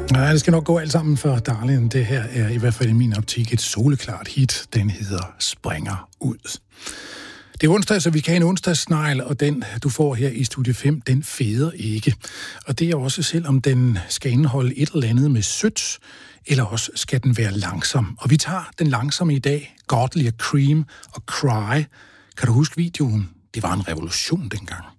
Nej, det skal nok gå alt sammen for Darlin. Det her er i hvert fald i min optik et soleklart hit. Den hedder Springer ud. Det er onsdag, så vi kan have en onsdagssnegl, og den, du får her i Studie 5, den feder ikke. Og det er også selvom den skal indeholde et eller andet med sødt, eller også skal den være langsom. Og vi tager den langsomme i dag, Godly og Cream og Cry. Kan du huske videoen? Det var en revolution dengang.